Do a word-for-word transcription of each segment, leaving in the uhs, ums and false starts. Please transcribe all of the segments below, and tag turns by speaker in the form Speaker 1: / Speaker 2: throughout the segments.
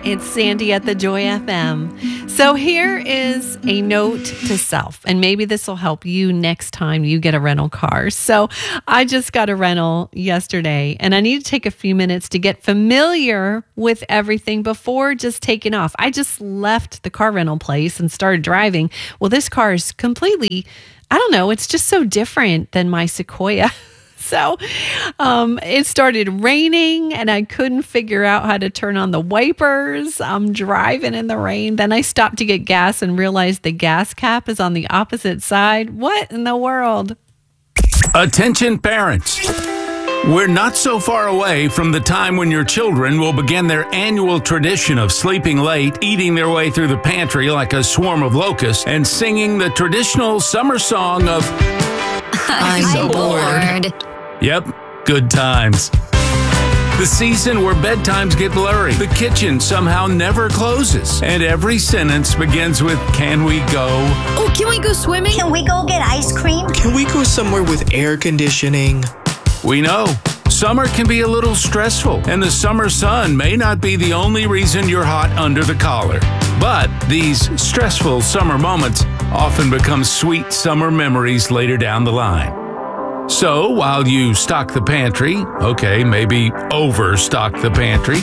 Speaker 1: It's Sandy at the Joy F M. So here is a note to self, and maybe this will help you next time you get a rental car. So I just got a rental yesterday, and I need to take a few minutes to get familiar with everything before just taking off. I just left the car rental place and started driving. Well, this car is completely, I don't know, it's just so different than my Sequoia. So um, it started raining and I couldn't figure out how to turn on the wipers. I'm driving in the rain. Then I stopped to get gas and realized the gas cap is on the opposite side. What in the world?
Speaker 2: Attention parents. We're not so far away from the time when your children will begin their annual tradition of sleeping late, eating their way through the pantry like a swarm of locusts, and singing the traditional summer song of
Speaker 3: I'm, I'm so bored. bored.
Speaker 2: Yep, good times. The season where bedtimes get blurry, the kitchen somehow never closes, and every sentence begins with, can we go?
Speaker 3: Oh, can we go swimming?
Speaker 4: Can we go get ice cream?
Speaker 5: Can we go somewhere with air conditioning?
Speaker 2: We know. Summer can be a little stressful, and the summer sun may not be the only reason you're hot under the collar. But these stressful summer moments often become sweet summer memories later down the line. So while you stock the pantry, okay, maybe overstock the pantry,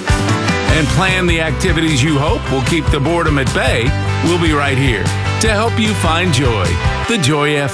Speaker 2: and plan the activities you hope will keep the boredom at bay, we'll be right here to help you find joy. The Joy F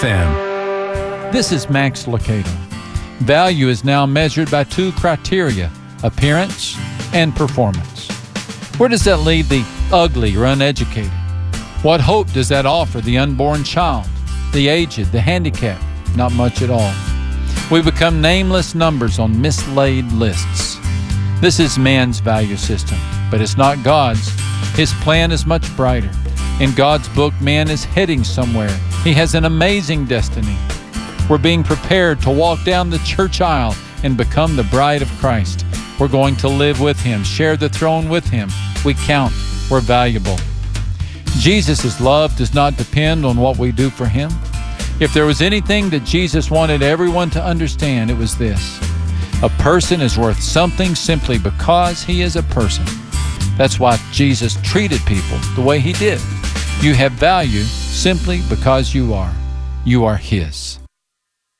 Speaker 2: M.
Speaker 6: This is Max Lucado. Value is now measured by two criteria, appearance and performance. Where does that leave the ugly or uneducated? What hope does that offer the unborn child, the aged, the handicapped? Not much at all. We become nameless numbers on mislaid lists. This is man's value system, but it's not God's. His plan is much brighter. In God's book, man is heading somewhere. He has an amazing destiny. We're being prepared to walk down the church aisle and become the bride of Christ. We're going to live with Him, share the throne with Him. We count. We're valuable. Jesus' love does not depend on what we do for Him. If there was anything that Jesus wanted everyone to understand, it was this. A person is worth something simply because he is a person. That's why Jesus treated people the way He did. You have value simply because you are. You are His.